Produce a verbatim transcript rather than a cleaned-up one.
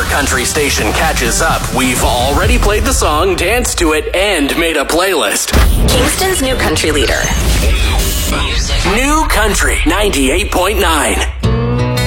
country station catches up, we've already played the song, danced to it, and made a playlist. Kingston's new country leader. New Country ninety-eight point nine.